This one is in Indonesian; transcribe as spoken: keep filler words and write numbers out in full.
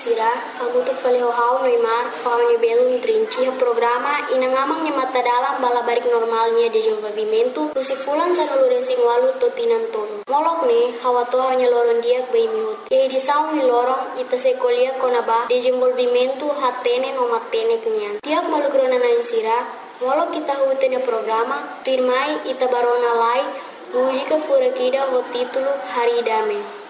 sira, hamutuk faleo hau Neymar, hau ni belum trinci ha programa inangamang ni mata dalam bala barik normalnya de desenvolvimento, usi fulan sanulu resing walu totinan tonu. Molok ne, hawa to hanya loron dia bai mihut. Ye di saung ni lorong ita sekolia konaba de desenvolvimento hatene no matene kenyan. Tiap malugrona na sira, molok kita hutenya programa, tirmai ita barona lai, música fura kida ho título Haridame.